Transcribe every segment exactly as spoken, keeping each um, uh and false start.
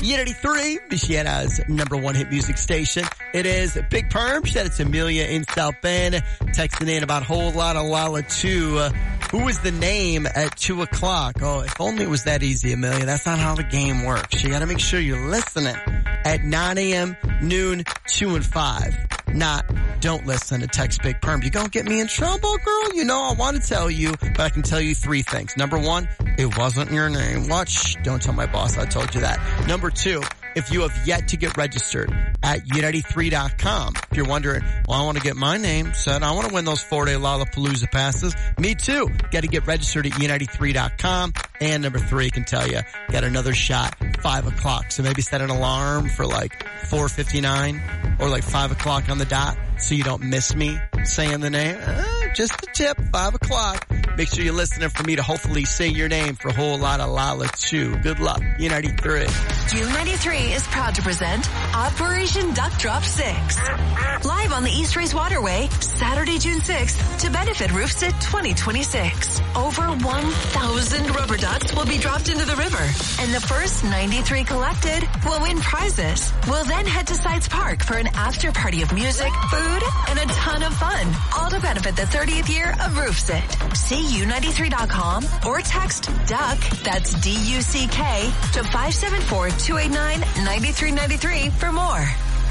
E ninety-three, Michiana's number one hit music station. It is Big Perm. Said it's Amelia in South Bend. Texting in about Whole Lotta Lala two. Uh, who was the name at two o'clock? Oh, if only it was that easy, Amelia. That's not how the game works. You gotta make sure you're listening at nine a.m., noon, two, and five. Not, don't listen to Text Big Perm. You're gonna get me in trouble, girl. You know, I want to tell you, but I can tell you three things. Number one, it wasn't your name. What? Shh, don't tell my boss I told you that. Number two, if you have yet to get registered at U ninety-three dot com, if you're wondering, well, I want to get my name set, I want to win those four-day Lollapalooza passes. Me too. Got to get registered at U ninety-three dot com. And number three, I can tell you, got another shot, five o'clock. So maybe set an alarm for like four fifty-nine or like five o'clock on the dot so you don't miss me saying the name. Uh, just a tip, five o'clock. Make sure you're listening for me to hopefully say your name for a Whole Lotta Lala two. Good luck, U ninety-three. U ninety-three is proud to present Operation Duck Drop six. Live on the East Race Waterway, Saturday, June sixth, to benefit Roofsit twenty twenty-six. Over one thousand rubber ducks will be dropped into the river, and the first ninety-three collected will win prizes. We'll then head to Sides Park for an after party of music, food, and a ton of fun, all to benefit the thirtieth year of Roofsit. See U ninety-three dot com or text DUCK, that's D U C K, to five seven four, two eight nine, nine three nine three for more.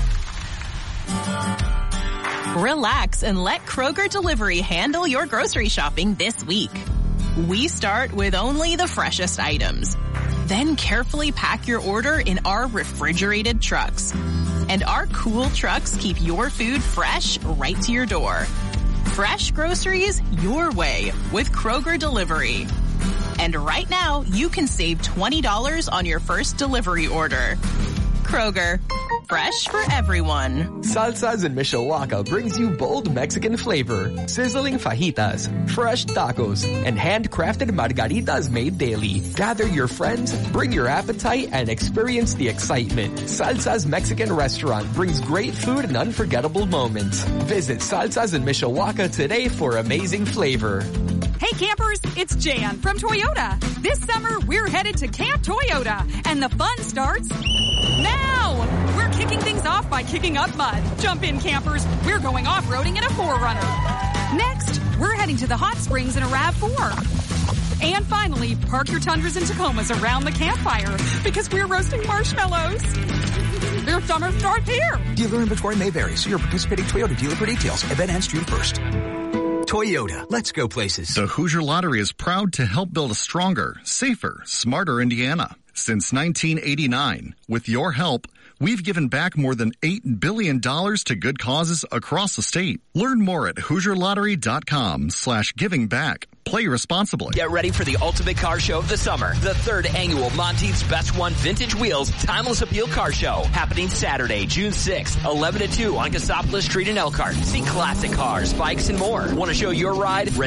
Relax and let Kroger Delivery handle your grocery shopping this week. We start with only the freshest items. Then carefully pack your order in our refrigerated trucks. And our cool trucks keep your food fresh right to your door. Fresh groceries your way with Kroger Delivery. And right now, you can save twenty dollars on your first delivery order. Kroger, fresh for everyone. Salsas in Mishawaka brings you bold Mexican flavor, sizzling fajitas, fresh tacos, and handcrafted margaritas made daily. Gather your friends, bring your appetite, and experience the excitement. Salsa's Mexican restaurant brings great food and unforgettable moments. Visit Salsas in Mishawaka today for amazing flavor. Hey campers, it's Jan from Toyota. This summer, we're headed to Camp Toyota, and the fun starts now. We're kicking things off by kicking up mud. Jump in, campers. We're going off-roading in a four runner. Next, we're heading to the hot springs in a RAV four. And finally, park your Tundras and Tacomas around the campfire because we're roasting marshmallows. Your summer starts here. Dealer inventory may vary. See your participating Toyota dealer for details. Event ends June first. Toyota, let's go places. The Hoosier Lottery is proud to help build a stronger, safer, smarter Indiana. Since nineteen eighty-nine, with your help, we've given back more than eight billion dollars to good causes across the state. Learn more at Hoosier Lottery dot com slash giving back. Play responsibly. Get ready for the ultimate car show of the summer. The third annual Monteith's Best One Vintage Wheels Timeless Appeal Car Show. Happening Saturday, June sixth, eleven to two on Cassopolis Street in Elkhart. See classic cars, bikes, and more. Want to show your ride?